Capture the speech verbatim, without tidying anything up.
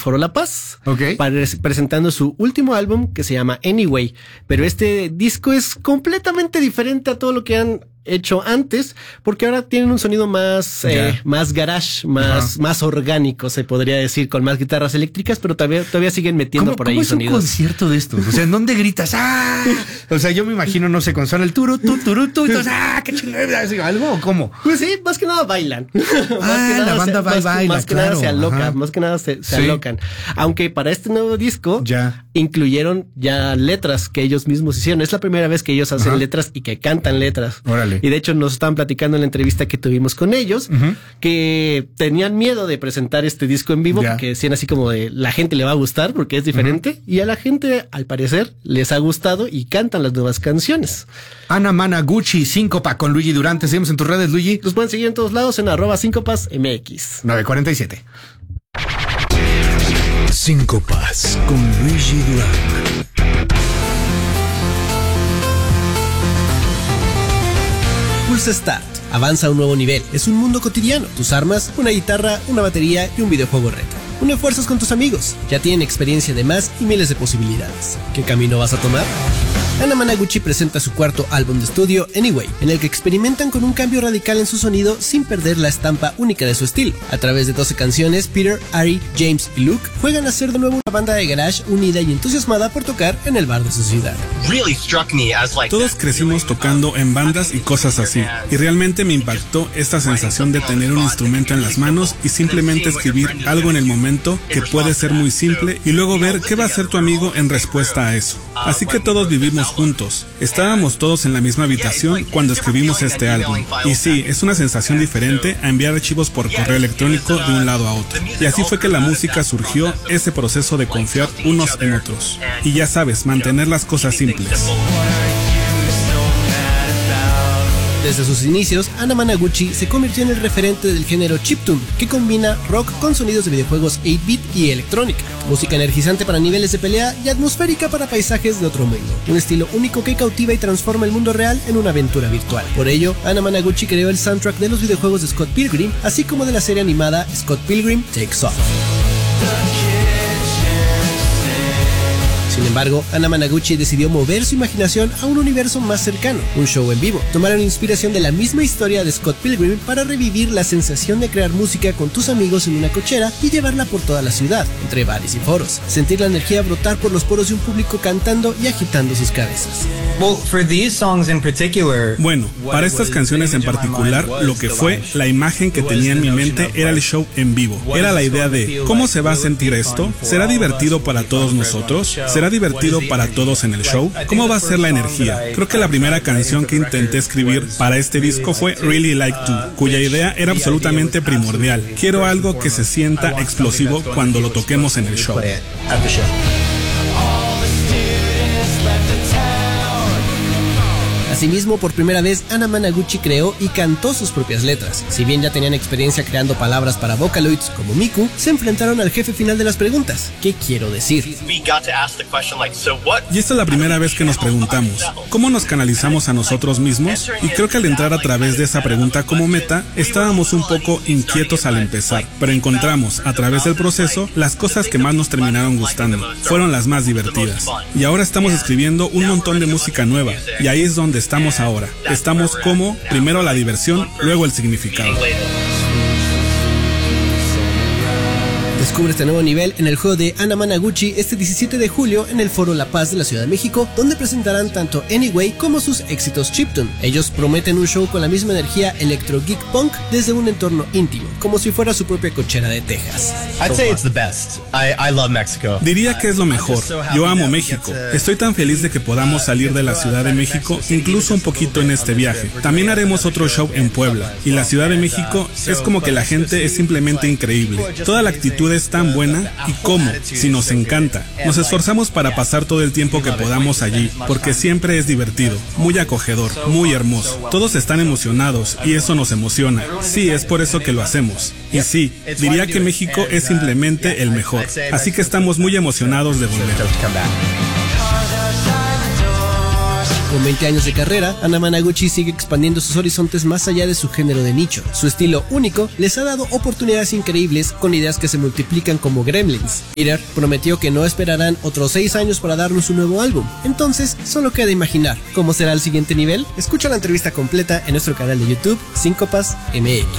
Foro La Paz, okay. para, presentando su último álbum que se llama Anyway. Pero este disco es completamente diferente a todo lo que han hecho antes, porque ahora tienen un sonido más, yeah. eh, más garage, más, uh-huh. más orgánico, se podría decir, con más guitarras eléctricas, pero todavía, todavía siguen metiendo ¿Cómo, por ahí ¿cómo es sonidos. un concierto de estos? O sea, ¿en dónde gritas? ¡Ah! O sea, yo me imagino, no sé, con suena el turu, tu, turu, tu, y todos, ¡ah! ¡Qué chingada! ¿Algo o cómo? Pues sí, más que nada bailan. Ah, más que nada la banda se, va, más, baila, más que claro. nada se alocan, Ajá. más que nada se, se sí. alocan. Aunque para este nuevo disco, ya. incluyeron ya letras que ellos mismos hicieron. Es la primera vez que ellos hacen Ajá. letras y que cantan letras. Órale. Y de hecho nos estaban platicando en la entrevista que tuvimos con ellos, uh-huh. que tenían miedo de presentar este disco en vivo, yeah. porque decían así como de la gente le va a gustar porque es diferente, uh-huh. y a la gente al parecer les ha gustado y cantan las nuevas canciones. Ana Managuchi, Síncopa con Luigi Durante. Seguimos en tus redes, Luigi. Los pueden seguir en todos lados en arroba síncopas mx. nueve cuarenta y siete. Síncopas con Luigi Durante. Pulsa Start. Avanza a un nuevo nivel. Es un mundo cotidiano. Tus armas, una guitarra, una batería y un videojuego retro. Une fuerzas con tus amigos. Ya tienen experiencia de más y miles de posibilidades. ¿Qué camino vas a tomar? Ana Managuchi presenta su cuarto álbum de estudio, Anyway, en el que experimentan con un cambio radical en su sonido sin perder la estampa única de su estilo. A través de doce canciones, Peter, Ari, James y Luke juegan a ser de nuevo una banda de garage unida y entusiasmada por tocar en el bar de su ciudad. Todos crecimos tocando en bandas y cosas así, y realmente me impactó esta sensación de tener un instrumento en las manos y simplemente escribir algo en el momento que puede ser muy simple y luego ver qué va a hacer tu amigo en respuesta a eso. Así que todos vivimos juntos. Estábamos todos en la misma habitación cuando escribimos este álbum. Y sí, es una sensación diferente a enviar archivos por correo electrónico de un lado a otro. Y así fue que la música surgió, ese proceso de confiar unos en otros. Y ya sabes, mantener las cosas simples. Desde sus inicios, Ana Managuchi se convirtió en el referente del género chiptune, que combina rock con sonidos de videojuegos ocho bit y electrónica, música energizante para niveles de pelea y atmosférica para paisajes de otro mundo, un estilo único que cautiva y transforma el mundo real en una aventura virtual. Por ello, Ana Managuchi creó el soundtrack de los videojuegos de Scott Pilgrim, así como de la serie animada Scott Pilgrim Takes Off. Sin embargo, Ana Managuchi decidió mover su imaginación a un universo más cercano, un show en vivo. Tomaron inspiración de la misma historia de Scott Pilgrim para revivir la sensación de crear música con tus amigos en una cochera y llevarla por toda la ciudad, entre bares y foros. Sentir la energía brotar por los poros de un público cantando y agitando sus cabezas. Bueno, para estas canciones en particular, lo que fue la imagen que tenía en mi mente era el show en vivo. Era la idea de, ¿cómo se va a sentir esto? ¿Será divertido para todos nosotros? ¿Será divertido para todos en el show? ¿Cómo va a ser la energía? Creo que la primera canción que intenté escribir para este disco fue Really Like To, cuya idea era absolutamente primordial. Quiero algo que se sienta explosivo cuando lo toquemos en el show. Asimismo, por primera vez, Ana Managuchi creó y cantó sus propias letras. Si bien ya tenían experiencia creando palabras para Vocaloids como Miku, se enfrentaron al jefe final de las preguntas. ¿Qué quiero decir? Y esta es la primera vez que nos preguntamos, ¿cómo nos canalizamos a nosotros mismos? Y creo que al entrar a través de esa pregunta como meta, estábamos un poco inquietos al empezar, pero encontramos, a través del proceso, las cosas que más nos terminaron gustando. Fueron las más divertidas. Y ahora estamos escribiendo un montón de música nueva, y ahí es donde estamos ahora. Estamos como, primero la diversión, luego el significado. Descubre este nuevo nivel en el juego de Ana Managuchi este diecisiete de julio en el Foro La Paz de la Ciudad de México, donde presentarán tanto Anyway como sus éxitos chiptune. Ellos prometen un show con la misma energía electro geek punk desde un entorno íntimo, como si fuera su propia cochera de Texas. Diría que es lo mejor. Yo amo México. Estoy tan feliz de que podamos salir de la Ciudad de México, incluso un poquito en este viaje. También haremos otro show en Puebla. Y la Ciudad de México es como que la gente es simplemente increíble. Toda la actitud es tan buena y cómo, si nos encanta. Nos esforzamos para pasar todo el tiempo que podamos allí, porque siempre es divertido, muy acogedor, muy hermoso. Todos están emocionados y eso nos emociona. Sí, es por eso que lo hacemos. Y sí, diría que México es simplemente el mejor. Así que estamos muy emocionados de volver. Con veinte años de carrera, Anna Managuchi sigue expandiendo sus horizontes más allá de su género de nicho. Su estilo único les ha dado oportunidades increíbles con ideas que se multiplican como Gremlins. Peter prometió que no esperarán otros seis años para darnos un nuevo álbum. Entonces, solo queda imaginar cómo será el siguiente nivel. Escucha la entrevista completa en nuestro canal de YouTube, Síncopas M X.